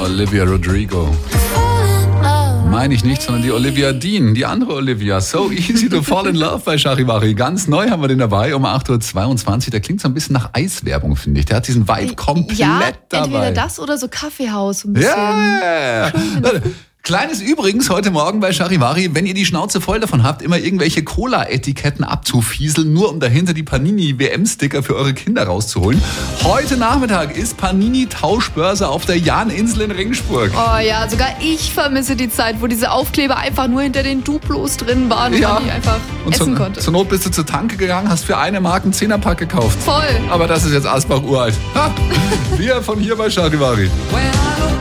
Olivia Rodrigo. Meine ich nicht, sondern die Olivia Dean, die andere Olivia. So easy to fall in love bei Charivari. Ganz neu haben wir den dabei um 8.22 Uhr. Der klingt so ein bisschen nach Eiswerbung, finde ich. Der hat diesen Vibe komplett dabei. Entweder das oder so Kaffeehaus. So ein bisschen. Ja. Kleines Übrigens heute Morgen bei Charivari, wenn ihr die Schnauze voll davon habt, immer irgendwelche Cola-Etiketten abzufieseln, nur um dahinter die Panini-WM-Sticker für eure Kinder rauszuholen. Heute Nachmittag ist Panini-Tauschbörse auf der Jahninsel in Ringsburg. Oh ja, sogar ich vermisse die Zeit, wo diese Aufkleber einfach nur hinter den Duplos drin waren und man die einfach essen konnte. Zur Not bist du zur Tanke gegangen, hast für eine Mark einen 10er-Pack gekauft. Voll. Aber das ist jetzt Asbach uralt. Ha! Wir von hier bei Charivari.